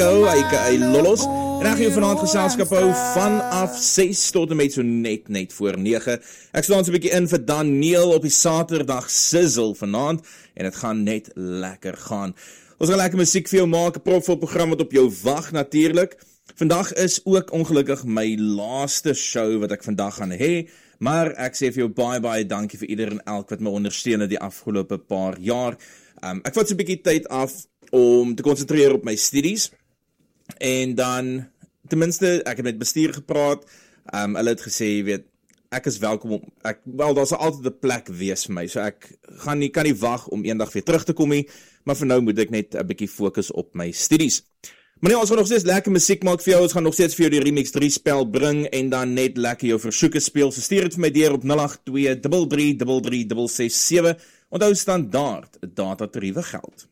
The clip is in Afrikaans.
aka Lollos. En ek gaan jou vanaand geselskap hou vanaf 6 tot en met so net voor 9. Ek slaan so 'n bietjie in vir Daniel op die Saterdag Sizzle vanaand en dit gaan net lekker gaan. Ons gaan lekker musiek vir jou maak, 'n propvol program wat op jou wag natuurlik. Vandag is ook ongelukkig my laaste show wat ek vandag gaan hê, maar ek sê vir jou baie dankie vir ieder en elk wat my ondersteun het die afgelope paar jaar. Ek vat so 'n bietjie tyd af om te konsentreer op my studies. En dan, ten minste, ek het met bestuur gepraat, hulle het gesê, jy weet, ek is welkom om, daar sal altyd 'n plek wees vir my, so ek kan nie wag om eendag weer terug te kom nie, maar vir nou moet ek net 'n bietjie fokus op my studies. Maar nee, ons gaan nog steeds lekker musiek maak vir jou, ons gaan nog steeds vir jou die Remix 3 spel bring, en dan net lekker jou versoeke speel, so stuur het vir my deur op 082 33 667, onthou standaard, datatariewe geld.